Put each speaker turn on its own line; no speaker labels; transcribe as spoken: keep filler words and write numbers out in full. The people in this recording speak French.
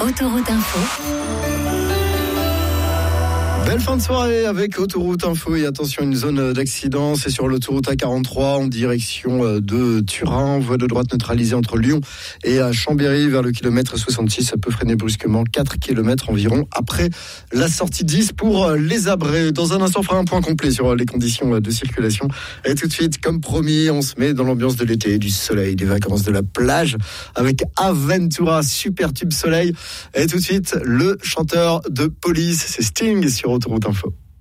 Autoroute Info.
Belle fin de soirée avec Autoroute Info et attention, une zone d'accident, c'est sur l'autoroute A quarante-trois en direction de Turin, voie de droite neutralisée entre Lyon et Chambéry vers le kilomètre soixante-six, ça peut freiner brusquement quatre kilomètres environ après la sortie dix pour les Abrets. Dans un instant, on fera un point complet sur les conditions de circulation et tout de suite, comme promis, on se met dans l'ambiance de l'été, du soleil, des vacances, de la plage avec Aventura, super tube soleil et tout de suite, le chanteur de Police, c'est Sting sur Autoroute Info.